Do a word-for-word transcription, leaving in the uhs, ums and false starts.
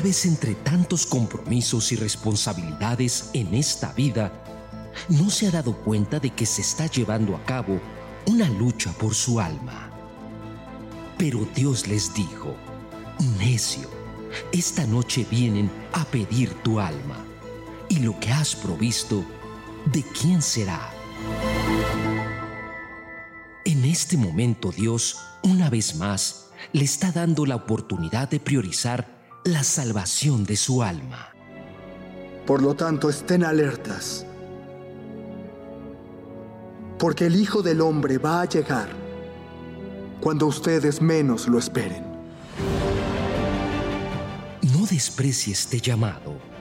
vez entre tantos compromisos y responsabilidades en esta vida, no se ha dado cuenta de que se está llevando a cabo una lucha por su alma. Pero Dios les dijo: necio, esta noche vienen a pedir tu alma, y lo que has provisto, ¿de quién será? En este momento Dios, una vez más, le está dando la oportunidad de priorizar la salvación de su alma. Por lo tanto, estén alertas, porque el Hijo del Hombre va a llegar cuando ustedes menos lo esperen. No desprecie este llamado,